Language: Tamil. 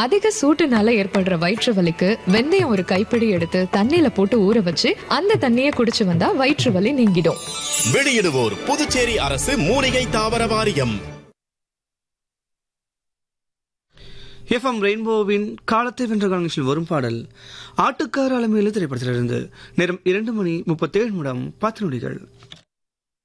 அதிக சூட்டுனால ஏற்படுற வயிற்று வலிக்கு வெந்தயம் ஒரு கைப்பிடி எடுத்து தண்ணியில போட்டு ஊற வச்சு அந்த தண்ணியை குடிச்சு வந்தா வயிற்று வலி நீங்கிடும். வெளியிடுவோர் புதுச்சேரி அரசு மூலிகை தாவர வாரியம். எஃப்எம் ரெயின்போவின் காலத்தை வென்ற காலங்களில் வரும் பாடல் ஆட்டுக்கார அலமையில திரைப்படத்திலிருந்து. நேரம் 2:37 10 நொடிகள்.